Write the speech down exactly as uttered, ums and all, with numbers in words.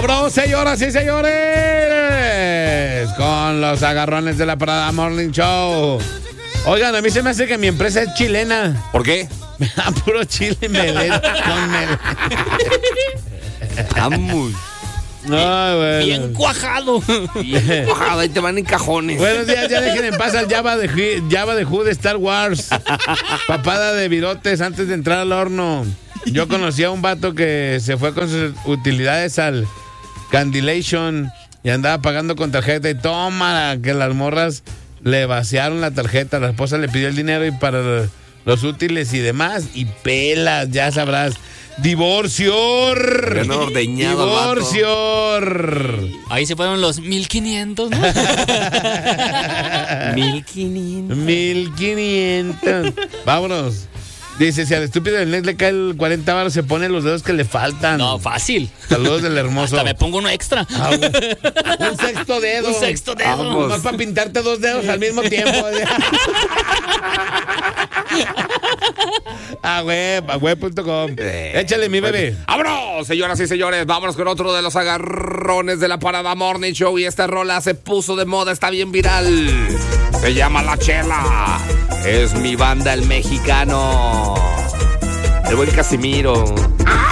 Vámonos, señoras y señores, con los agarrones de la Parada Morning Show. Oigan, a mí se me hace que mi empresa es chilena. ¿Por qué? Me da puro chile melé con melé. Vamos. No, bueno. Bien cuajado. Bien cuajado, ahí te van en cajones. Buenos días, ya dejen en paz al Java de, Java de Who de Star Wars. Papada de virotes antes de entrar al horno. Yo conocí a un vato que se fue con sus utilidades al Candylation y andaba pagando con tarjeta y toma, que las morras le vaciaron la tarjeta. La esposa le pidió el dinero y para los útiles y demás, y pelas, ya sabrás. Divorcio. Divorcio. Ahí se fueron los mil quinientos, ¿no? Mil quinientos. Mil quinientos. Vámonos. Dice, si al estúpido del Nex le cae el cuarenta baros, se pone los dedos que le faltan. No, fácil. Saludos del hermoso. Hasta me pongo uno extra. Ah, un sexto dedo. Un sexto dedo. Vamos. Más para pintarte dos dedos al mismo tiempo. A web, a web punto com. Eh, Échale, mi bebé. ¡Vámonos, señoras y señores! Vámonos con otro de los agarrones de la Parada Morning Show. Y esta rola se puso de moda, está bien viral. Se llama La Chela. Es mi banda, el mexicano. El buen Casimiro. ¡Ah!